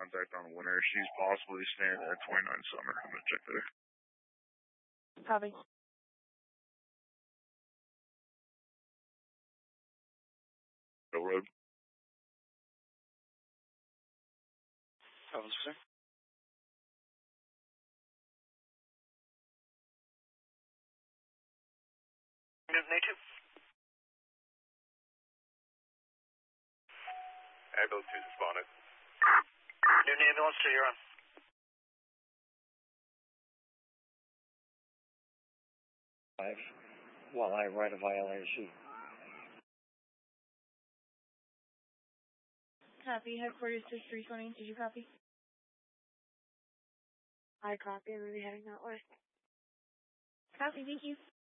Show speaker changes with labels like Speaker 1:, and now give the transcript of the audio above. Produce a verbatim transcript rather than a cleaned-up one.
Speaker 1: contact on Winter. She's possibly staying at twenty-nine Summer. I'm going to check there.
Speaker 2: Copy.
Speaker 1: Go road.
Speaker 3: Seven, sir.
Speaker 4: Newton A two.
Speaker 5: Ambulance two responded.
Speaker 4: Newton ambulance two, you're on.
Speaker 6: Five, while I write a violation.
Speaker 2: Copy. Headquarters to three twenty. Did you copy?
Speaker 7: I copy. I'm going to be heading that way.
Speaker 2: Copy. Thank you.